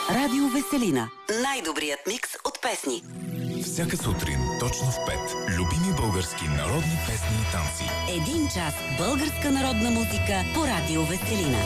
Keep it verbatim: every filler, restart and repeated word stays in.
Радио Веселина. Най-добрият микс от песни. Всяка сутрин, точно в пет. Любими български народни песни и танци. Един час българска народна музика по Радио Веселина.